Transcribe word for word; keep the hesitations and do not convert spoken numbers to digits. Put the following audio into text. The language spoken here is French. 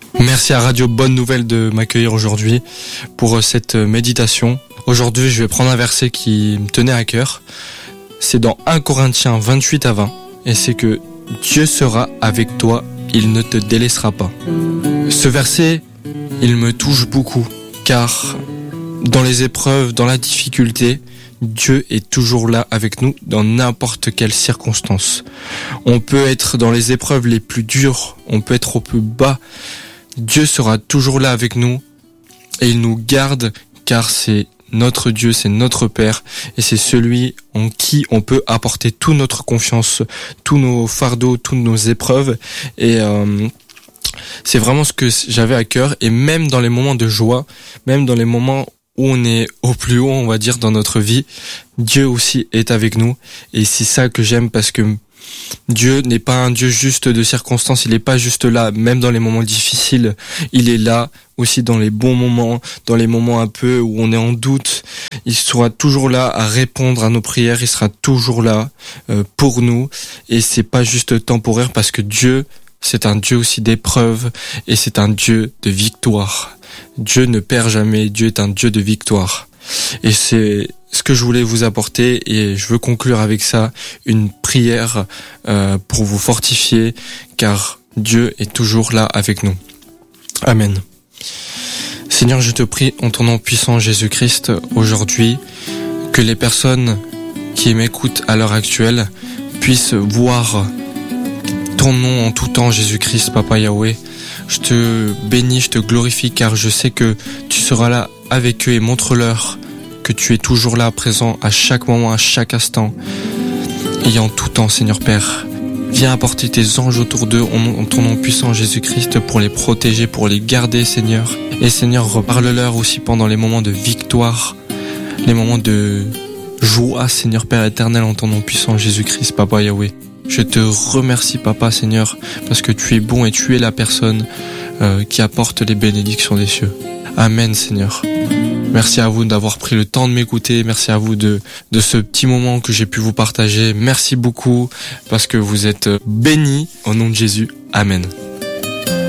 Merci à Radio Bonne Nouvelle de m'accueillir aujourd'hui pour cette méditation. Aujourd'hui, je vais prendre un verset qui me tenait à cœur. C'est dans un Corinthiens vingt-huit à vingt. Et c'est que Dieu sera avec toi, il ne te délaissera pas. Ce verset, il me touche beaucoup, car dans les épreuves, dans la difficulté, Dieu est toujours là avec nous dans n'importe quelle circonstance. On peut être dans les épreuves les plus dures, on peut être au plus bas. Dieu sera toujours là avec nous et il nous garde car c'est notre Dieu, c'est notre Père et c'est celui en qui on peut apporter toute notre confiance, tous nos fardeaux, toutes nos épreuves et euh, c'est vraiment ce que j'avais à cœur et même dans les moments de joie, même dans les moments où on est au plus haut, on va dire, dans notre vie, Dieu aussi est avec nous et c'est ça que j'aime parce que Dieu n'est pas un Dieu juste de circonstances, il n'est pas juste là, même dans les moments difficiles, il est là aussi dans les bons moments, dans les moments un peu où on est en doute, il sera toujours là à répondre à nos prières, il sera toujours là euh, pour nous et c'est pas juste temporaire parce que Dieu, c'est un Dieu aussi d'épreuve et c'est un Dieu de victoire. Dieu ne perd jamais, Dieu est un Dieu de victoire. Et c'est ce que je voulais vous apporter et je veux conclure avec ça une prière euh, pour vous fortifier car Dieu est toujours là avec nous. Amen. Seigneur, je te prie en ton nom puissant Jésus-Christ aujourd'hui que les personnes qui m'écoutent à l'heure actuelle puissent voir ton nom en tout temps Jésus-Christ, Papa Yahweh. Je te bénis, je te glorifie car je sais que tu seras là avec eux et montre-leur que tu es toujours là, présent à chaque moment, à chaque instant et en tout temps, Seigneur Père. Viens apporter tes anges autour d'eux en ton nom puissant Jésus-Christ pour les protéger, pour les garder, Seigneur. Et Seigneur, reparle-leur aussi pendant les moments de victoire, les moments de joie, Seigneur Père éternel, en ton nom puissant Jésus-Christ, Papa Yahweh. Je te remercie, Papa, Seigneur, parce que tu es bon et tu es la personne euh, qui apporte les bénédictions des cieux. Amen, Seigneur. Merci à vous d'avoir pris le temps de m'écouter. Merci à vous de, de ce petit moment que j'ai pu vous partager. Merci beaucoup parce que vous êtes bénis au nom de Jésus. Amen.